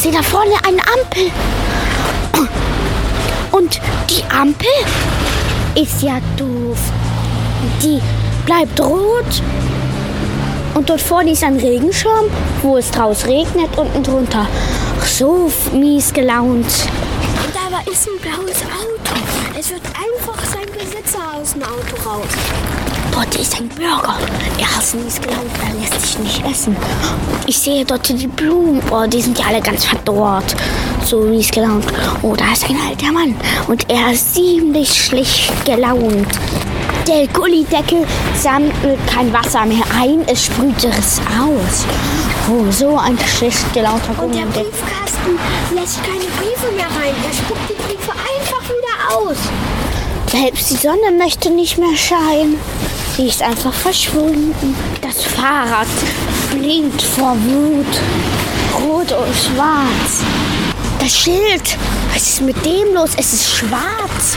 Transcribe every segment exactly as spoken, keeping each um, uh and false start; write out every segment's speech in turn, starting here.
sehe da vorne eine Ampel. Und die Ampel ist ja doof. Die bleibt rot. Und dort vorne ist ein Regenschirm, wo es draus regnet, unten drunter. Ach, so mies gelaunt. Und da ist ein blaues Auto. Es wird einfach sein Besitzer aus dem Auto raus. Dort ist ein Bürger. Er ist mies gelaunt, er lässt sich nicht essen. Ich sehe dort die Blumen. Oh, die sind ja alle ganz verdorrt. So mies gelaunt. Oh, da ist ein alter Mann. Und er ist ziemlich schlecht gelaunt. Der Gullideckel sammelt kein Wasser mehr ein, es sprüht es aus. Oh, so ein schlecht gelaunter Und der Gullideckel. Briefkasten lässt keine Briefe mehr rein. Er spuckt die Briefe einfach wieder aus. Selbst die Sonne möchte nicht mehr scheinen. Sie ist einfach verschwunden. Das Fahrrad blinkt vor Wut. Rot und schwarz. Das Schild. Was ist mit dem los? Es ist schwarz.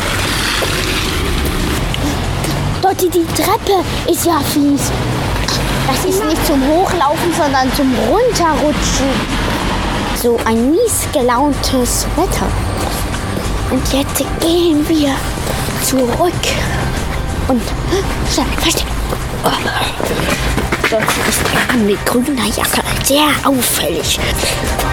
Dort die Treppe ist ja fies. Das ist nicht zum Hochlaufen, sondern zum Runterrutschen. So ein mies gelauntes Wetter. Und jetzt gehen wir zurück. Und schnell, versteck. Oh. Dort ist er mit grüner Jacke sehr auffällig.